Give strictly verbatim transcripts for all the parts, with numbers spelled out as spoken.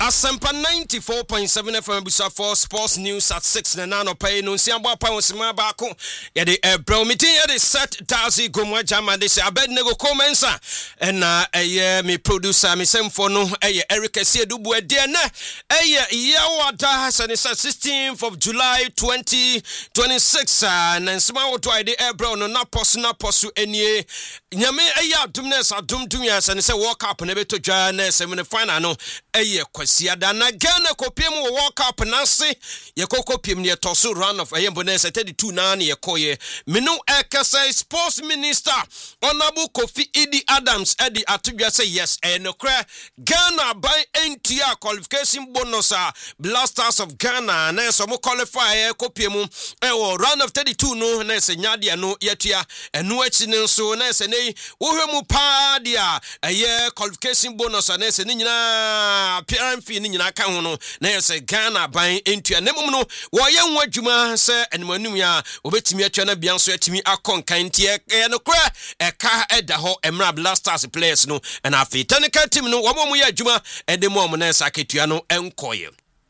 Asempa ninety-four point seven F M Busa for sports news at six na nano pay no siamba pa wonsima baako ye de ebro meeting ye de set Darcy Gomwa Jama de say Abednego Komensa and na eh me producer me semfo no eh Eric Esiedubu e de na eh yawada sane sixteenth of July twenty twenty-six na nsima woto ide ebro no na posu na posu enie nyame eh adum na sadum dum ya sane say World Cup na beto dwa na semi final no eh kwasiada na Ghana kopiem wo World Cup na se ye kokopiem ne toso run of ayembo na thirty-two na na ye koye menu ekasa sports minister Honorable Kofi Idi Adams edi atudwa say yes enokra Ghana by N T R qualification bonus a Blasters of Ghana na so mo qualify kopiem e wo run of thirty-two no na se nyade no yetua enu achi ne so na se nei wo hwemu pa dia eye qualification bonus na se ni nyina Amfi ni nyina ka ho no na yese Ghana ban entua nemum no wo ye nwa dwuma se animanum ya obetimi atwa na bia so atimi akonkan tie e no kra e ka eda ho Emra Blasters players no na afi technical team no wo mo ye adwuma e de mo mo na saketua no enkoye.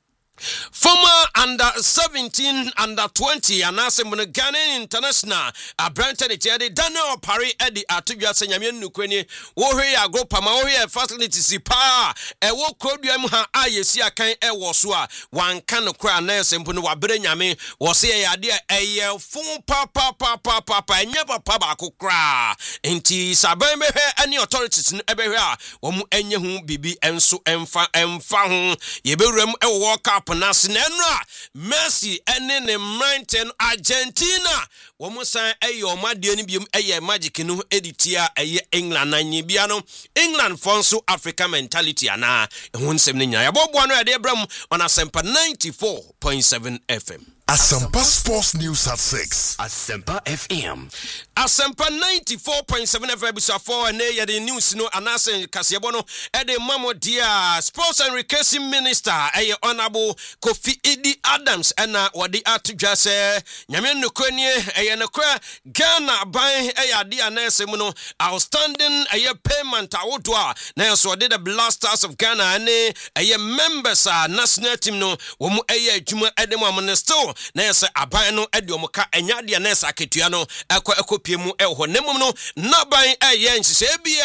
Former under seventeen, under twenty, and Asemuna Ghana International, a Branton Etiade, Daniel Parry, Eddie Atubia Senyamian Nukweni, Warrior Agropama, Warrior Facilities, Pa, a walk Crodium, Ayesia Kain, Ewasua, one can of crown nurse and Punua Brenyame, was a idea a full papa, papa, papa, and never papa could cry. Inti Sabeme, any authorities in everywhere, Omu Enyahu, Bibi, and so Emfa, Emfa, Yeberem, a walk up. Nasinenra Messi ene ne Mountain Argentina womo san eyo madie ni biom eye magic no editia eye England na nyibia no England fonso Africa mentality ana ehun nsem ne nya ya bobo no ade bram on Asempa ninety-four point seven F M. Asempa Sports News at six. Asempa F M. Asempa ninety-four point seven F M Busa for and ye the news no anase kasebo no e de mamo dia sports and recreation minister e Honorable Kofi Idi Adams na wadi atudwa se nyame nokwanie e nokra Ghana ban e ade anase mu no outstanding e payment awodoa na so de the Blasters of Ghana ne e members a national team no wo mu e adwuma e de mo amnesty na yese aban no ade omuka enya de na yesa ketua no ekọ ekopie mu ehọ nemum no naban eye nhise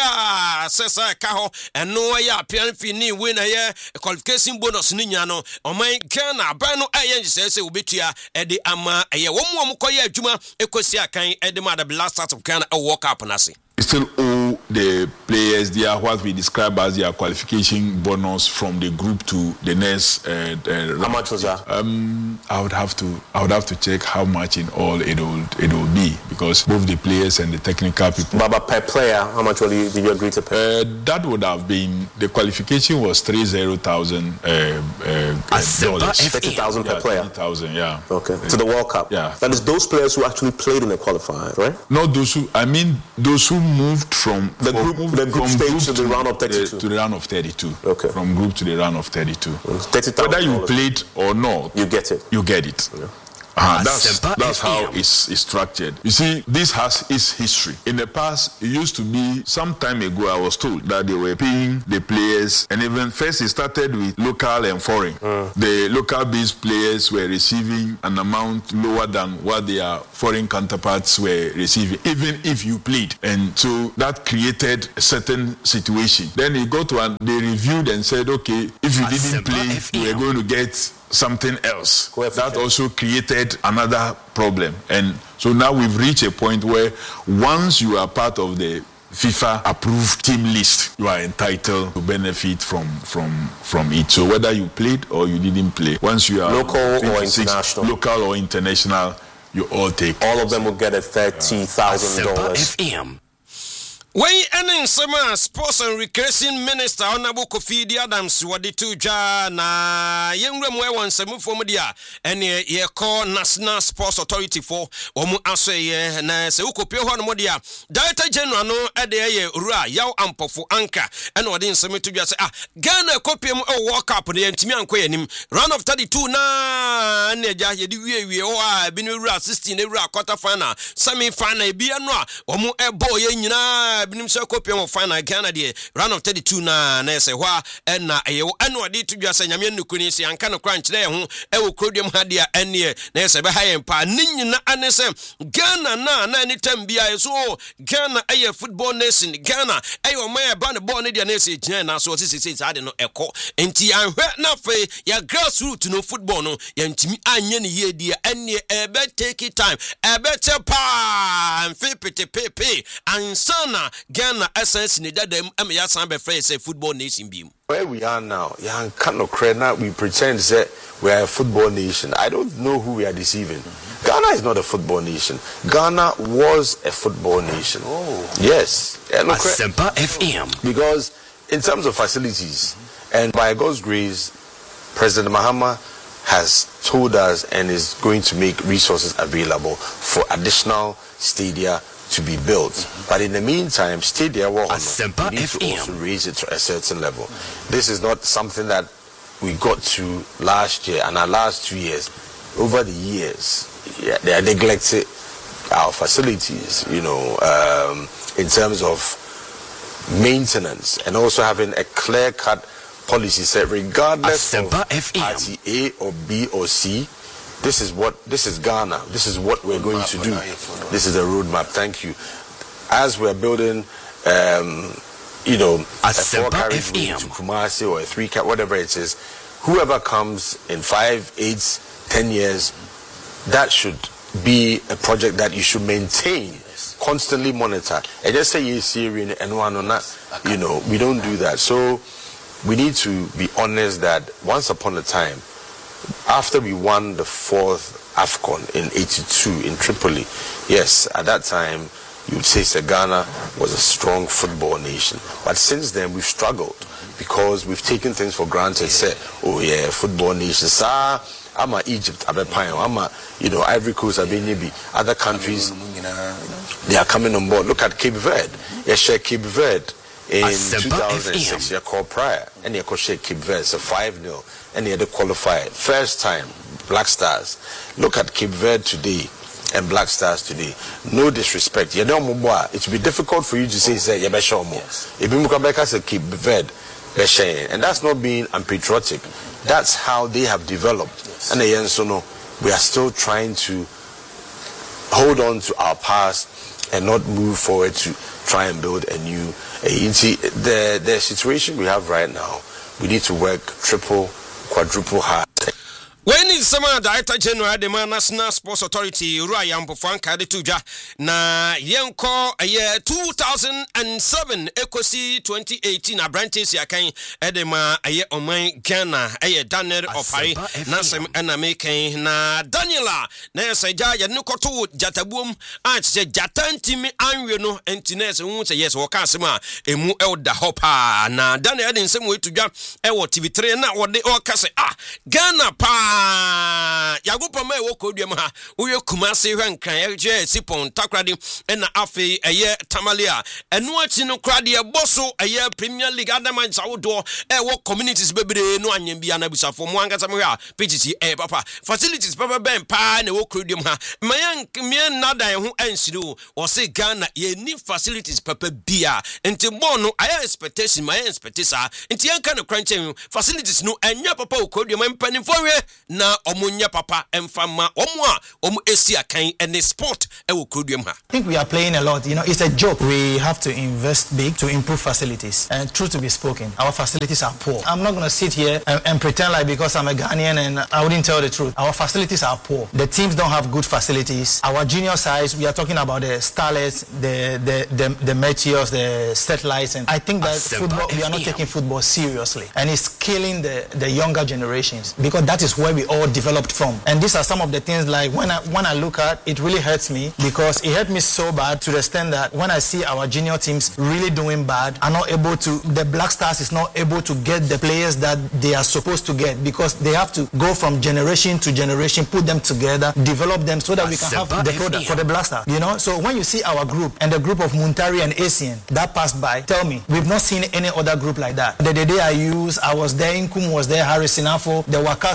bia sesa ka ho eno ya apian fini we na ye qualification bonus ni nya no oman Ghana aban no eye nhise se obetua ede ama eye wo mu omukoye adwuma ekosi akan ede ma the Blasters of Ghana e World Cup na se. Still owe the players their what we describe as their qualification bonus from the group to the next. Uh, uh, how much was that? Um, I would have to I would have to check how much in all it would it will be because both the players and the technical people. But, but per player, how much did you, did you agree to pay? Uh, that would have been the qualification was three zero thousand uh, uh, dollars. Thirty thousand per yeah, player. Thirty thousand, yeah. Okay. To the World Cup. Yeah. That is those players who actually played in the qualifier, right? Not those who. I mean those who moved from the group, moved the group from stage group to the round of thirty-two. The, to the round of thirty-two. Okay. From group to the round of thirty-two. thirty thousand. Whether you played or not, you get it. You get it. Yeah. Uh, that's that's how it's, it's structured. You see, this has its history. In the past, it used to be some time ago. I was told that they were paying the players, and even first it started with local and foreign. Mm. The local-based players were receiving an amount lower than what their foreign counterparts were receiving, even if you played. And so that created a certain situation. Then it got to and they reviewed and said, okay, if you didn't play, you were going to get something else. That also created another problem. And so now we've reached a point where once you are part of the FIFA approved team list, you are entitled to benefit from from from it. So whether you played or you didn't play, once you are local or international, local or international, you all take. All of them will get a thirty thousand dollars. When any summer sports and recreation minister Honorable Kofi Idi Adams wadi tuja na yengrem we wan semu for dia ene ye call National Sports Authority for omu aso ye na se ukopie ho no dia Director General no ede ye ura yaw ampofo anka ene wadi nsemu tuja se ah Ghana kopie mu e World Cup ne ntimi anko yanim round of thirty-two na ne ja ye di wie wie o a bi no ura sixteen e ura quarter final semi final e bi anu a omu e bo ye nyina biya binim se kopion of final Ghana de round of thirty-two na na se hwa na eyo eno ade to dwa se nyame nukuni se anka no crunch na ho e wo krodium ha de ene na se be ha yen pa ninyina ane se Ghana na na anytime biya so Ghana aye football nation Ghana ayo man e ba ne ball ne de na se gina na so sisi sisi ade no eko enti anhwe na fe ya grassroots no football no ya ntimi anye ne ye die ene e be take time e be pa mfe pete pepe ansana Ghana essence ni dadam am ya san be free say football nation bi. Where we are now, yeah, cannot credit now. We pretend that we are a football nation. I don't know who we are deceiving. Mm-hmm. Ghana is not a football nation. Ghana was a football nation. Oh. Yes. Asempa F M. Because in terms of facilities, mm-hmm. and by God's grace, President Mahama has told us and is going to make resources available for additional stadia to be built. Mm-hmm. But in the meantime, stadia we need to also raise it to a certain level. Mm-hmm. This is not something that we got to last year and our last two years. Over the years, yeah, they are neglected our facilities, you know, um, in terms of maintenance and also having a clear-cut policy set regardless Asempa of F M. Party A or B or C. This is what this is Ghana. This is what we're going to do. This is a roadmap. Thank you. As we're building, um, you know, a four carriage route to Kumasi or a three car, whatever it is, whoever comes in five, eight, ten years, that should be a project that you should maintain, constantly monitor. And just say you're Syrian and one or not, you know, we don't do that. So we need to be honest that once upon a time, after we won the fourth AFCON in eighty-two in Tripoli, yes, at that time, you would say that Ghana was a strong football nation. But since then, we've struggled because we've taken things for granted. Say, oh yeah, football nation. Sa, I'm a Egypt, I'm a I'm a, you know, Ivory Coast, I'm a other countries, they are coming on board. Look at Cape Verde. Yes, share Cape Verde. In two thousand six, you called prior, and you could shake Cape Verde, it's a five nil, and you had to qualify. First time, Black Stars. Look at Cape Verde today and Black Stars today. No disrespect. You know, it will be difficult for you to say, say, yes. If you come back as a Cape Verde, and that's not being unpatriotic. That's how they have developed. Yes. And again, so no, we are still trying to hold on to our past and not move forward to try and build a new. You see, the the situation we have right now, we need to work triple, quadruple hard. When is Sama Director General the National Sports Authority Ryan Pofanka de Tuja na yenko a year two thousand seven Ecosi twenty eighteen a branches yakan edema a year on my Ghana a year Daniel of Harry Nasem and American na Daniela na Saja Yanukoto Jatabum and say Jatan Timmy Anwino and Tines won't say yes or Casima a mu elda hopper na Daniel in some way to jump a T V three na what they all case ah Ghana pa Yagupa me wo kodiem ha uye Kumasi hwankan ye sipon takradi na afi eye Tamalia enu achi no krade e boso eye Premier League adaman sawodo e wo communities bebre no anyem bia na busafo mo angasa me ha P G C e papa facilities papa ben pa na wo kodiem ha mayan mien nadan ho ansiro wo se Ghana ye ni facilities papa bia enti bon no aya expectation my expectation enti yanka no kranchen facilities no anya papa wo kodiem mpani forwe na omunya papa emfama omwa omu esia kan and sport e wo krodium ha. I think we are playing a lot, you know, it's a joke. We have to invest big to improve facilities, and truth to be spoken, our facilities are poor. I'm not going to sit here and, and pretend like because I'm a Ghanaian and I wouldn't tell the truth. Our facilities are poor. The teams don't have good facilities. Our junior size, we are talking about the Starlets, the the the, the Meteors, the Satellites, and I think that football, we are not taking football seriously, and it's killing the the younger generations because that is where we all developed from. And these are some of the things like when I when I look at it really hurts me because it hurt me so bad to the extent that when I see our junior teams really doing bad, are not able to, the Black Stars is not able to get the players that they are supposed to get because they have to go from generation to generation, put them together, develop them so that we can have the product for the Black Stars. You know, so when you see our group and the group of Muntari and Asian that passed by, tell me, we've not seen any other group like that. The day I used, I was there, Nkum was there, Harris Sinafo, the Wakasos and the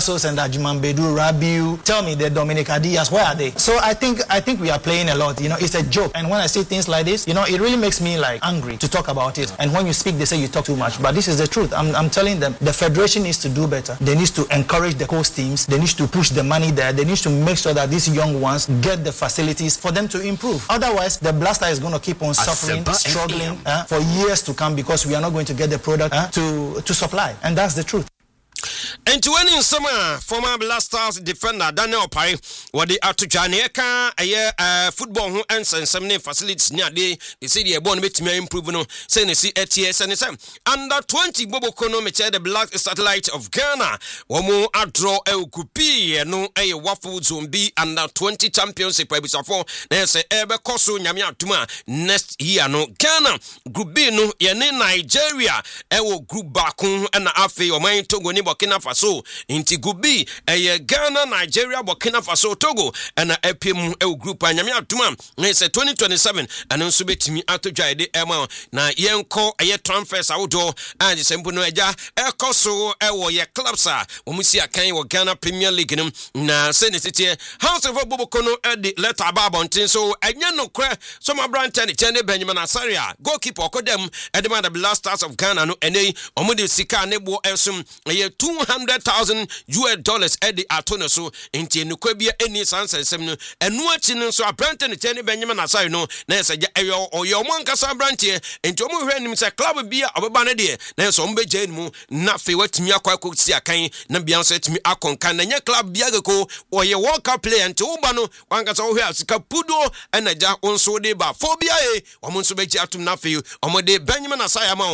Ajuman Bedu, Rabiu. Tell me, the Dominic Diaz, where are they? So I think I think we are playing a lot. You know, it's a joke. And when I see things like this, you know, it really makes me like angry to talk about it. And when you speak, they say you talk too much. But this is the truth. I'm, I'm telling them, the federation needs to do better. They need to encourage the coast teams. They need to push the money there. They need to make sure that these young ones get the facilities for them to improve. Otherwise, the Blaster is going to keep on suffering, struggling uh, for years to come because we are not going to get the product uh, to, to supply. And that's the truth. And to any summer, former Blasters defender Daniel Pai, what the Atujaneka, a year football who answer some name facilities near the city a born with me improving, saying the C A T S and under twenty Bobo Kono, the Black Satellite of Ghana, Womo Adro El Kupi, no a waffle zombie under twenty championship by Bisafo, there's a Ebe Koso Nyamia Tuma next year no Ghana, Group B no Yane Nigeria, Ewo Group Bakun and Afe or Main Togo Burkina Faso inti gubi eye Ghana Nigeria Burkina Faso Togo and a P M E group anyame atuma na say twenty twenty-seven and nso betimi atodwa de ema na yenko eye transfers awdo and sempo no eja ekoso ewo ye clubs a omusi akan wo Ghana Premier League nim na say ne titie House of Bobokono e de letter ababontin so enye no kre so ma branten tene Benjamin Asaria goalkeeper okodem e de man the Blasters of Ghana no ene omude sika ne bo esum eye two hundred thousand U S dollars edi atono so enti enukwa bia eni sansensem no enu achi no so abrante ne tene Benjamin Asai no na eseja eyo oyo monkasa abrante enti omo hwe nim se club bia obeba ne de na so ombe je mu na fe watimi akwa kosi akan na bia so atimi akonkan na nye club bia geko oye World Cup player enti uba no wankasa wo hwe asika pudo enaja onso de ba phobia e omo nso beji atum na fe omo de Benjamin Asai ama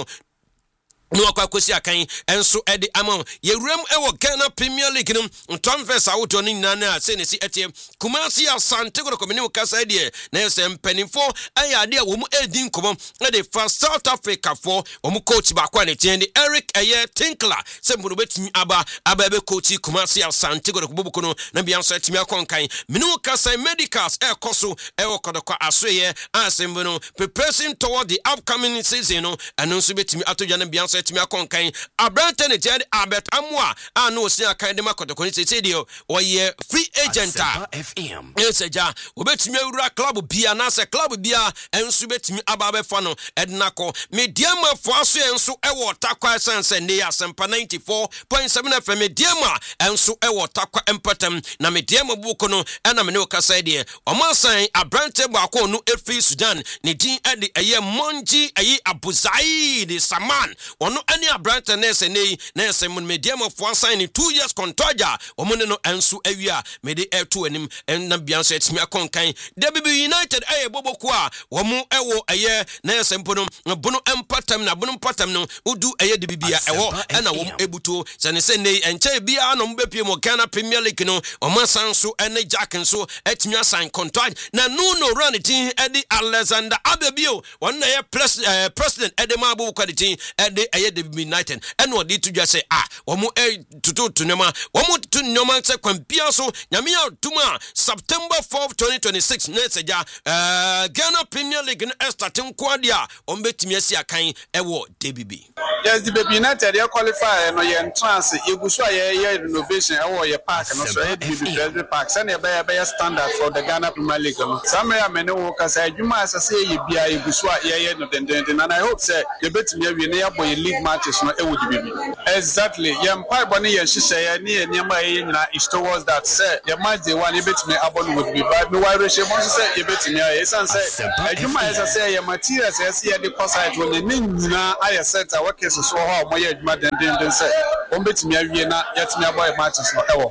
no akwa kosi akan enso edi ama yewrem ewo Ghana Premier League nim transfers awuto ni nana ase ne si etie Kumasi Asante go komini ukasa edi na ese mpenifo aya ade wo mu edin komo ede for South Africa for wo mu coach ba kwa ne tiendi Eric Eye Tinkler se mbuno betimi aba aba be coach Kumasi Asante go kububuko no na bia nso etimi akonkan mini ukasa medicals e koso ewo kodokwa asoye ase mbuno preparing toward the upcoming season no anonso betimi atodwa na bia etimi akonkan abrante ne tiade Albert Amwa anu osi akan de makotoko ni sedio oye free agent F M eseja obetimi awura club bia na se club bia enso betimi ababe fa no ednako mediama fo aso enso ewo takwa sense ne asempa ninety-four point seven F M mediama enso ewo takwa empatam na mediama buko no ena me ne okasa de omasan abrante bako no efi Sudan ne din ede eye Monji ayi Abuzai de Saman ono ani abrante nese nei nese mun medium for sign in two years contract omo no enso awia me de eto anim na bianso etimi akonkan W B United aye boboku a womu ewo aye nese mpono bono empatam na bono empatam no udu aye de bibia ewo na wom ebuto sene se nei enche bia no mbepie mo Ghana Premier League no omo sanso ene Jack nso etimi assign contract na no no run team edi Alexander Abebio one na president edema boboku de team edi aye de United and what did to just say ah omo e tutu tunema omo tutu nyoma se kwampia so nyame atuma September fourth twenty twenty-six next ja uh Ghana Premier League no starting kwadia ombetimi asi akan ewo D B B. Yes, the baby United they qualify no ye entrance eguso ye ye renovation ewo ye park no so e D B B park say na be be standard for the Ghana Premier League no some ya mene wo ka say adwuma asase ye bia eguso ye ye no den den and I hope say the betimi awie na ya boy league matches no ewo D B B. Exactly. Ye mpai bone ye hihye ye ne ye niam ye nyina is towards that say ye match the one ye betimi abon would be but no why reshe mo say ye betimi ye san say adwuma ye say ye materials ye say the site when ne nyina aye set a work so so ho mo ye adwuma den den den say o betimi awie na yetimi aboy matches no ewo.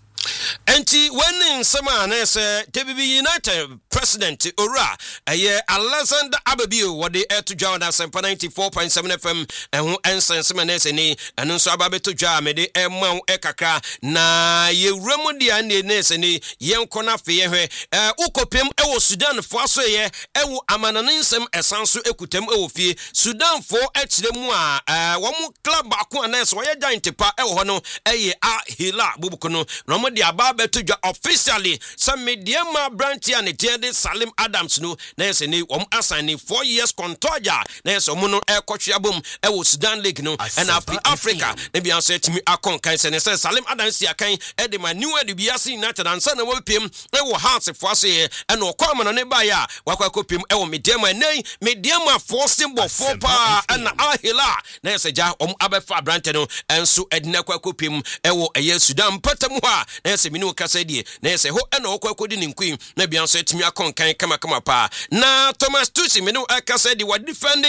Enti when in summer na W B United president Ora aye Alexander Abebio what the air to join us on ninety-four point seven F M and who ensen summer na ni and nso ababeto dwa me de emma e kakra na ye remodi ane na ni yenko na fe ye hwe eh ukopem e wo Sudan fo aso ye e wo amanane nsem esanso ekutem e wo fie Sudan fo e kire mu a eh wo mu club akon na so ye giant pa e wo no e ye a hila bubuko no no mo de aba abeto dwa officially some mediama branch and the Salim Adams no na yes ni om assign four years contract na yes omo no e kwotwe abom e wo Sudan League no and after Africa na bi answer timi akon kan se ne say Salim Adams ya kan e de ma new e bi ase United ansa na wo piem e wo hearts for ase e no kwa ma no ne ba ya wakwa kopiem e wo mediama nei mediama forcing ball four pa na Ahila na yes ja om abefa branch no enso edina kwa kopiem e wo eye Sudan patamu ha na yes minu kasa die na yes ho e na okwa kodi ni nkui na bi answer timi akon kan kama kama pa na Thomas Tuchel minu akasa di wa defend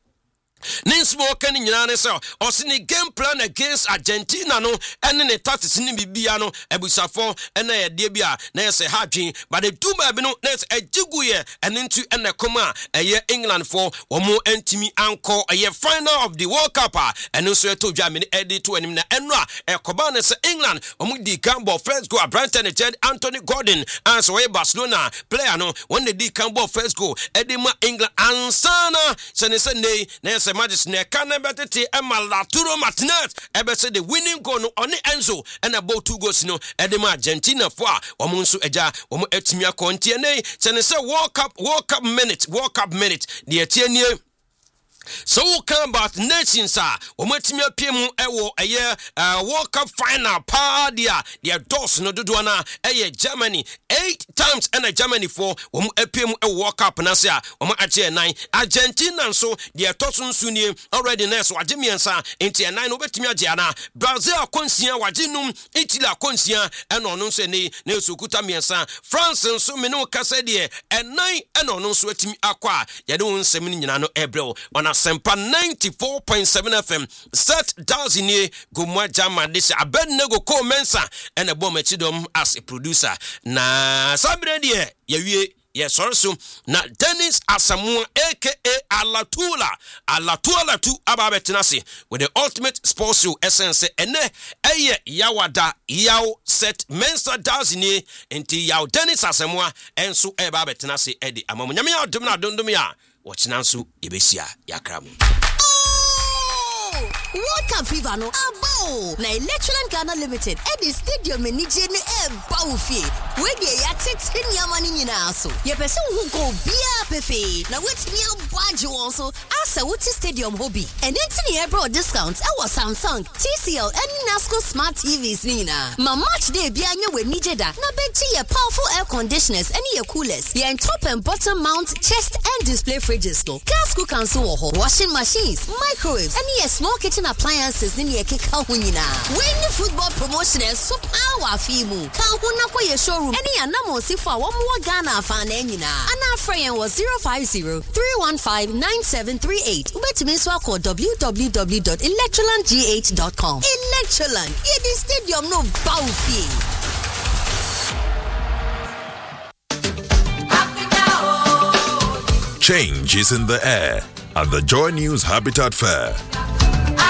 Nins mo kan nyina ne so osini game plan against Argentina no ene ne tactics ni bibia no ebusafo ene ye de bia na ye se hadwen but the two ba bi no na se agiguye ene ntu ene koma eye England for omo antimi anko eye final of the World Cup ene so eto dwa me edit to anim na eno a ekoba ne se England omo di cambo first goal Brighton and Anthony Gordon and so we Barcelona player no when they di cambo first goal edema England ansana se ne se nei na se Magis ne kana betete Emma Laturo Martinez ebese the winning goal no on Enzo and about two goals no edema Argentina for omo nso eja omo etimi akontie nei se ne se World Cup World Cup minute World Cup minute the etienie. So we come about nations ah omatimi apiem ewo eye World Cup final pa dia dia dos no dodo na eye Germany eight times and Germany for om apiem e World Cup na se a om ache nine Argentina so dia tosun sunie already na so agemiensa enti nine no betimi age ana Brazil akonsia waginum Italy akonsia eno no so ne na so kuta miensa France so me no kasa de nine eno no so atimi akwa ye de wonsem ni nyina no ebrel ona Sempa ninety-four point seven F M set Dazini Gomwa Jama this Abednego ko mensa and a bomb chidom as a producer na sabre die ye yes also na Dennis Asamoah aka Alatula Alatula tu ababetinasi with the ultimate sports show essence ene eye yawada yaw set mensa Dazini enti yaw Dennis Asamoah enso ababetinasi edi amamu nyame ya dum na dondom ya Wachinansu Ibesia Yakramu. World Cup fever no abo na Electroland Ghana Limited e di stadium ni je ni e ba wo fie we de ya tete nyama ni nyina so ye pese wo go bia pefe na wetimi abage won so asa wuti stadium hobby and entini e bro discounts e was Samsung T C L and Nasco smart T Vs ni na ma match day bia nya we ni jeda na beti ye powerful air conditioners and ye coolers ye top and bottom mount chest and display fridges no gas cookers wo ho washing machines microwaves and ye small kitchen appliances in your kika hunina. When the football promotion is so power fimu. Kahuna kwa your showroom. Any anamo sifa one more Ghana fan enina. Ana friend was zero five zero three one five nine seven three eight. Bet me so call w w w dot electroland g h dot com. Electroland. Yeah, the stadium no baufi. Change is in the air at the Joy News Habitat Fair.